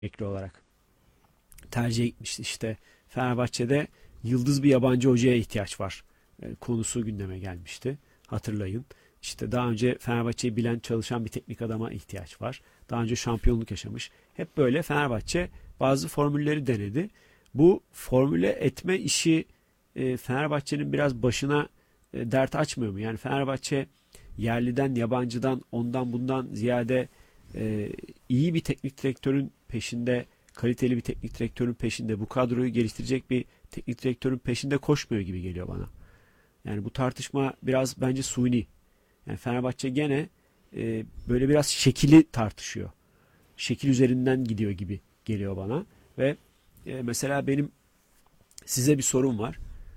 emekli olarak tercih etmişti. İşte Fenerbahçe'de yıldız bir yabancı hocaya ihtiyaç var konusu gündeme gelmişti. Hatırlayın. İşte daha önce Fenerbahçe'yi bilen, çalışan bir teknik adama ihtiyaç var. Daha önce şampiyonluk yaşamış. Hep böyle Fenerbahçe bazı formülleri denedi. Bu formüle etme işi Fenerbahçe'nin biraz başına dert açmıyor mu? Yani Fenerbahçe yerliden, yabancıdan, ondan bundan ziyade iyi bir teknik direktörün peşinde, kaliteli bir teknik direktörün peşinde, bu kadroyu geliştirecek bir teknik direktörün peşinde koşmuyor gibi geliyor bana. Yani bu tartışma biraz bence suni. Yani Fenerbahçe gene böyle biraz şekili tartışıyor. Şekil üzerinden gidiyor gibi geliyor bana. Ve mesela benim size bir sorum var.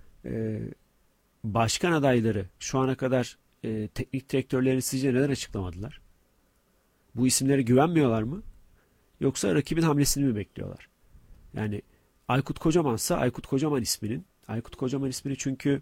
Başkan adayları şu ana kadar teknik direktörlerini sizce neden açıklamadılar? Bu isimlere güvenmiyorlar mı? Yoksa rakibin hamlesini mi bekliyorlar? Yani Aykut Kocaman'sa Aykut Kocaman ismini çünkü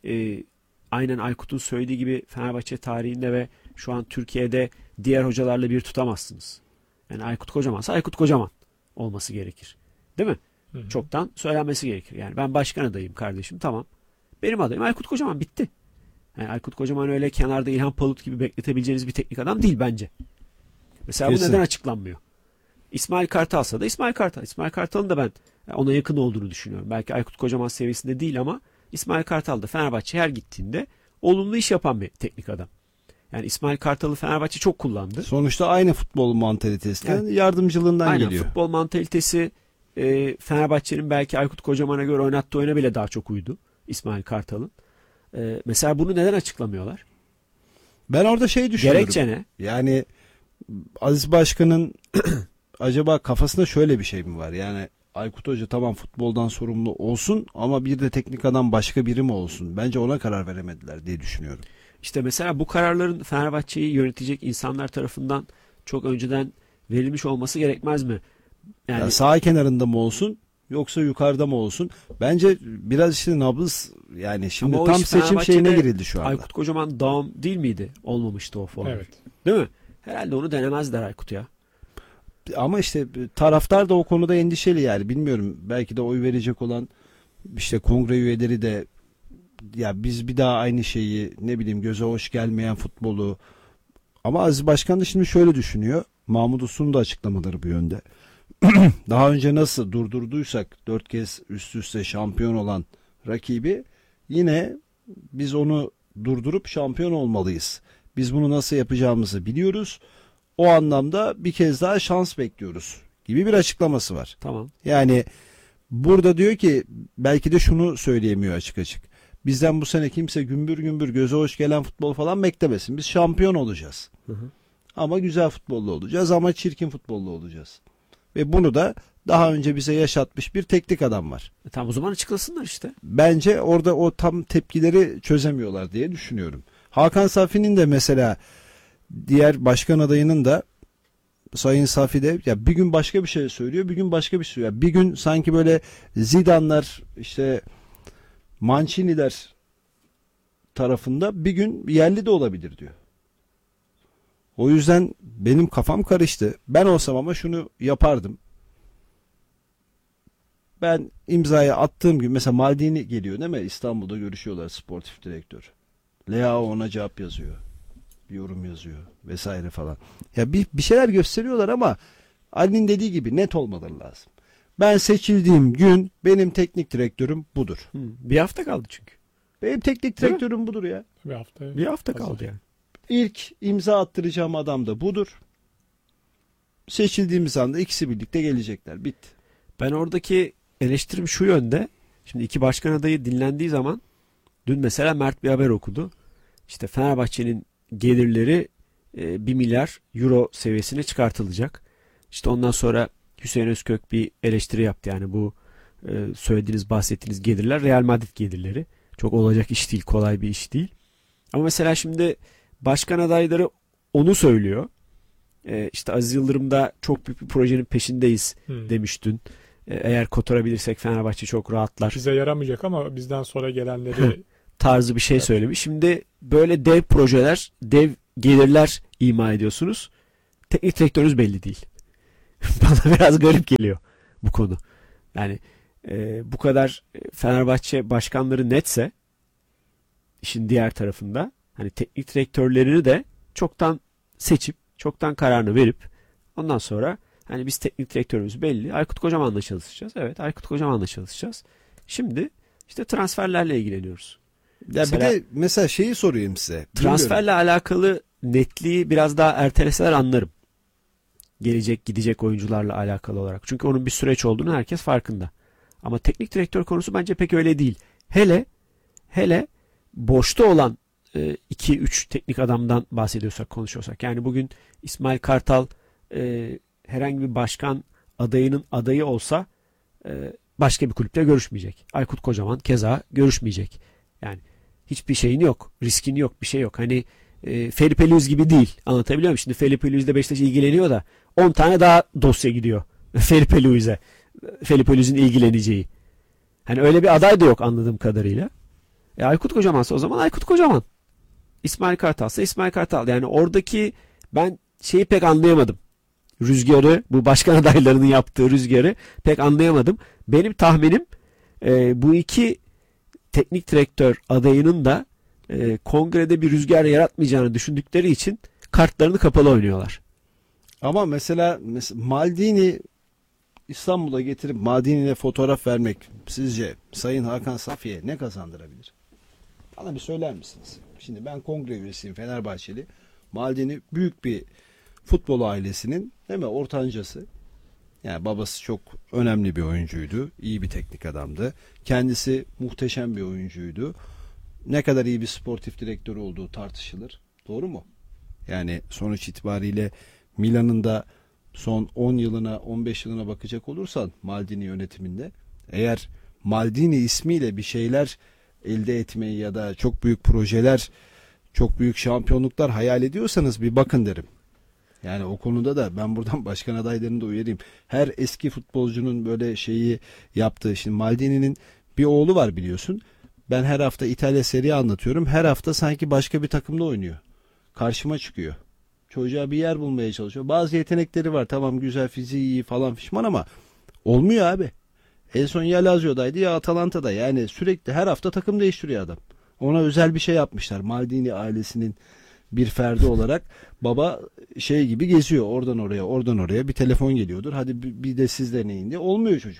aynen Aykut'un söylediği gibi Fenerbahçe tarihinde ve şu an Türkiye'de diğer hocalarla bir tutamazsınız. Yani Aykut Kocaman'sa Aykut Kocaman olması gerekir. Değil mi? Hı hı. Çoktan söylenmesi gerekir. Yani ben başkan adayım kardeşim, tamam. Benim adayım Aykut Kocaman, bitti. Yani Aykut Kocaman öyle kenarda İlhan Palut gibi bekletebileceğiniz bir teknik adam değil bence. Mesela Kesin. bu neden açıklanmıyor? İsmail Kartal'sa da İsmail Kartal. İsmail Kartal'ın da ben ona yakın olduğunu düşünüyorum. Belki Aykut Kocaman seviyesinde değil ama İsmail Kartal da Fenerbahçe her gittiğinde olumlu iş yapan bir teknik adam. Yani İsmail Kartal'ı Fenerbahçe çok kullandı. Sonuçta aynı futbol mantalitesinden, yani yardımcılığından aynen, geliyor. Futbol mantalitesi Fenerbahçe'nin belki Aykut Kocaman'a göre oynattığı oyuna bile daha çok uydu İsmail Kartal'ın. Mesela bunu neden açıklamıyorlar? Ben orada düşünüyorum. Gerekçe ne? Yani Aziz Başkan'ın acaba kafasında şöyle bir şey mi var? Yani Aykut Hoca tamam futboldan sorumlu olsun ama bir de teknik adam başka biri mi olsun? Bence ona karar veremediler diye düşünüyorum. İşte mesela bu kararların Fenerbahçe'yi yönetecek insanlar tarafından çok önceden verilmiş olması gerekmez mi? Yani sağ kenarında mı olsun yoksa yukarıda mı olsun? Bence biraz işte nabız, yani şimdi tam seçim şeyine girildi şu anda. Aykut Kocaman dağım değil miydi? Olmamıştı o form. Evet. Değil mi? Herhalde onu denemezler Aykut ya. Ama işte taraftar da o konuda endişeli yani. Bilmiyorum, belki de oy verecek olan işte kongre üyeleri de ya biz bir daha aynı şeyi, ne bileyim, göze hoş gelmeyen futbolu. Ama Aziz Başkan da şimdi şöyle düşünüyor. Mahmut Uslu'nun da açıklamaları bu yönde. Daha önce nasıl durdurduysak 4 kez üst üste şampiyon olan rakibi, yine biz onu durdurup şampiyon olmalıyız. Biz bunu nasıl yapacağımızı biliyoruz. O anlamda bir kez daha şans bekliyoruz gibi bir açıklaması var. Tamam. Yani burada diyor ki belki de şunu söyleyemiyor açık açık. Bizden bu sene kimse gümbür gümbür göze hoş gelen futbol falan beklemesin. Biz şampiyon olacağız. Hı hı. Ama güzel futbollu olacağız ama çirkin futbollu olacağız. Ve bunu da daha önce bize yaşatmış bir teknik adam var. Tamam, o zaman açıklasınlar işte. Bence orada o tam tepkileri çözemiyorlar diye düşünüyorum. Hakan Safi'nin de mesela, diğer başkan adayının da, Sayın Safi de ya bir gün başka bir şey söylüyor, bir gün başka bir şey söylüyor. Bir gün sanki böyle Zidane'lar, işte Mancini'ler tarafında, bir gün yerli de olabilir diyor. O yüzden benim kafam karıştı. Ben olsam ama şunu yapardım. Ben imzayı attığım gibi, mesela Maldini geliyor değil mi? İstanbul'da görüşüyorlar, sportif direktör. Leao ona cevap yazıyor. Bir yorum yazıyor vesaire falan. Ya bir şeyler gösteriyorlar ama Ali'nin dediği gibi net olmaları lazım. Ben seçildiğim gün benim teknik direktörüm budur. Bir hafta kaldı çünkü. Benim teknik direktörüm budur ya. Bir hafta kaldı yani. İlk imza attıracağım adam da budur. Seçildiğimiz anda ikisi birlikte gelecekler. Bitti. Ben oradaki eleştirim şu yönde. Şimdi iki başkan adayı dinlendiği zaman, dün mesela Mert bir haber okudu. İşte Fenerbahçe'nin gelirleri 1 milyar euro seviyesine çıkartılacak. İşte ondan sonra Hüseyin Özkök bir eleştiri yaptı. Yani bu söylediğiniz, bahsettiğiniz gelirler Real Madrid gelirleri. Çok olacak iş değil, kolay bir iş değil. Ama mesela şimdi başkan adayları onu söylüyor. İşte Aziz Yıldırım da çok büyük bir projenin peşindeyiz demiş dün. Eğer kotarabilirsek Fenerbahçe çok rahatlar. Bize yaramayacak ama bizden sonra gelenleri tarzı bir şey söylemiş. Şimdi böyle dev projeler, dev gelirler ima ediyorsunuz. Teknik direktörünüz belli değil. Bana biraz garip geliyor bu konu. Yani bu kadar Fenerbahçe başkanları netse işin diğer tarafında hani teknik direktörlerini de çoktan seçip çoktan kararını verip ondan sonra hani biz teknik direktörümüz belli. Aykut Kocaman'la çalışacağız. Evet, Aykut Kocaman'la çalışacağız. Şimdi işte transferlerle ilgileniyoruz. Ya bir de mesela şeyi sorayım size. Transferle alakalı netliği biraz daha erteleseler anlarım. Gelecek gidecek oyuncularla alakalı olarak. Çünkü onun bir süreç olduğunu herkes farkında. Ama teknik direktör konusu bence pek öyle değil. Hele boşta olan 2-3 teknik adamdan bahsediyorsak, konuşuyorsak. Yani bugün İsmail Kartal herhangi bir başkan adayının adayı olsa başka bir kulüple görüşmeyecek. Aykut Kocaman keza görüşmeyecek. Yani hiçbir şeyin yok. Riskin yok. Bir şey yok. Hani Felipe Luis gibi değil. Anlatabiliyor muyum? Şimdi Felipe Luis de Beşiktaş ilgileniyor da 10 tane daha dosya gidiyor. Felipe Luis'e. Felipe Luis'in ilgileneceği. Hani öyle bir aday da yok anladığım kadarıyla. Aykut Kocaman'sa o zaman Aykut Kocaman. İsmail Kartal'sa İsmail Kartal. Yani oradaki ben şeyi pek anlayamadım. Rüzgarı, bu başkan adaylarının yaptığı rüzgarı pek anlayamadım. Benim tahminim bu iki teknik direktör adayının da kongrede bir rüzgar yaratmayacağını düşündükleri için kartlarını kapalı oynuyorlar. Ama mesela Maldini İstanbul'a getirip Maldini'yle fotoğraf vermek sizce Sayın Hakan Safiye ne kazandırabilir? Bana bir söyler misiniz? Şimdi ben kongre üyesiyim, Fenerbahçeli. Maldini büyük bir futbol ailesinin değil mi ortancası. Yani babası çok önemli bir oyuncuydu. İyi bir teknik adamdı. Kendisi muhteşem bir oyuncuydu. Ne kadar iyi bir sportif direktör olduğu tartışılır. Doğru mu? Yani sonuç itibariyle Milan'ın da son 10 yılına 15 yılına bakacak olursan Maldini yönetiminde eğer Maldini ismiyle bir şeyler elde etmeyi ya da çok büyük projeler, çok büyük şampiyonluklar hayal ediyorsanız bir bakın derim. Yani o konuda da ben buradan başkan adaylarını da uyarayım. Her eski futbolcunun böyle şeyi yaptığı. Şimdi Maldini'nin bir oğlu var biliyorsun. Ben her hafta İtalya Serie A anlatıyorum. Her hafta sanki başka bir takımda oynuyor. Karşıma çıkıyor. Çocuğa bir yer bulmaya çalışıyor. Bazı yetenekleri var. Tamam güzel fiziği iyi falan fişman ama olmuyor abi. En son ya Lazio'daydı ya Atalanta'da. Yani sürekli her hafta takım değiştiriyor adam. Ona özel bir şey yapmışlar. Maldini ailesinin bir ferdi olarak baba şey gibi geziyor. Oradan oraya, oradan oraya bir telefon geliyordur. Hadi bir de siz deneyin diye. Olmuyor çocuk.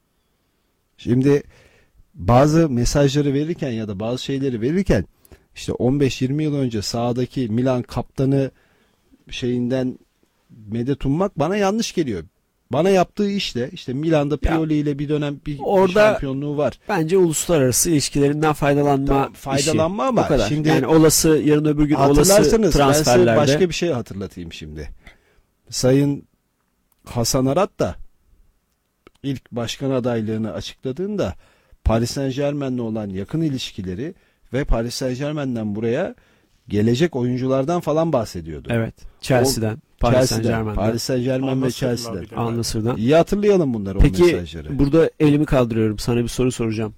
Şimdi bazı mesajları verirken ya da bazı şeyleri verirken işte 15-20 yıl önce sahadaki Milan kaptanı şeyinden medet ummak bana yanlış geliyor. Bana yaptığı işle işte Milan'da Pioli ile bir dönem bir şampiyonluğu var. Bence uluslararası ilişkilerinden faydalanma ama o kadar. şimdi yani olası yarın öbür gün olası transferlerde. Ben size başka bir şey hatırlatayım şimdi. Sayın Hasan Arat da ilk başkan adaylığını açıkladığında Paris Saint-Germain'le olan yakın ilişkileri ve Paris Saint-Germain'den buraya gelecek oyunculardan falan bahsediyordu. Evet. Chelsea'den, Paris Saint-Germain'den. Paris Saint-Germain ve Chelsea'den. Al-Nassr'dan. İyi hatırlayalım bunları, o mesajları. Peki burada elimi kaldırıyorum. Sana bir soru soracağım.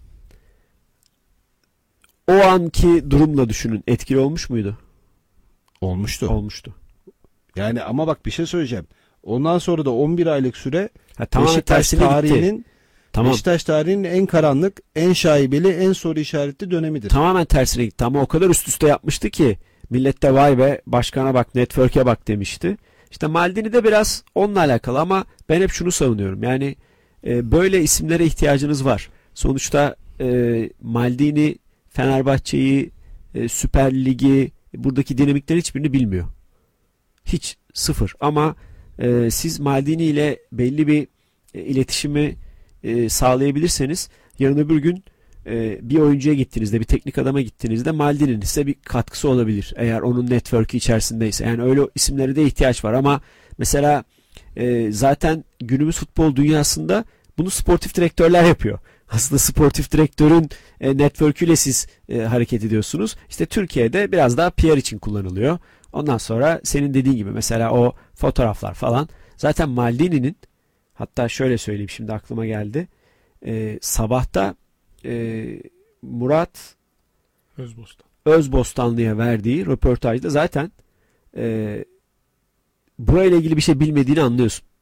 O anki durumla düşünün. Etkili olmuş muydu? Olmuştu. Olmuştu. Yani ama bak bir şey söyleyeceğim. Ondan sonra da 11 aylık süre Beşiktaş tarihinin Beşiktaş tarihinin en karanlık, en şaibeli, en soru işaretli dönemidir. Tamamen tersine gitti ama o kadar üst üste yapmıştı ki millet de vay be başkana bak, network'e bak demişti. İşte Maldini de biraz onunla alakalı ama ben hep şunu savunuyorum. Yani böyle isimlere ihtiyacınız var. Sonuçta Maldini Fenerbahçe'yi, Süper Lig'i, buradaki dinamiklerin hiçbirini bilmiyor. Hiç, sıfır. Ama siz Maldini ile belli bir iletişimi sağlayabilirseniz yarın öbür gün bir oyuncuya gittiğinizde, bir teknik adama gittiğinizde Maldini'nin size bir katkısı olabilir. Eğer onun network'ü içerisindeyse. Yani öyle isimlere de ihtiyaç var ama mesela zaten günümüz futbol dünyasında bunu sportif direktörler yapıyor. Aslında sportif direktörün network'üyle siz hareket ediyorsunuz. İşte Türkiye'de biraz daha PR için kullanılıyor. Ondan sonra senin dediğin gibi mesela o fotoğraflar falan. Zaten Maldini'nin, hatta şöyle söyleyeyim şimdi aklıma geldi. Sabahta Murat Özbostanlı'ya verdiği röportajda zaten burayla ilgili bir şey bilmediğini anlıyorsun.